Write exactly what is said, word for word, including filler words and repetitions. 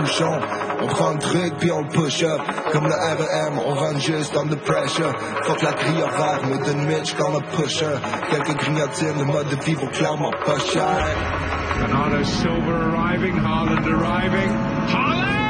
bouchon. On prend le truc puis on le push up. Comme le R E M, on run juste under pressure. Fuck la criovère, me donne Mitch comme un pusher. Quelques grignotines, le mode de vie vaut clairement pas cher. Bernardo Silva arriving, Haaland arriving. Haaland!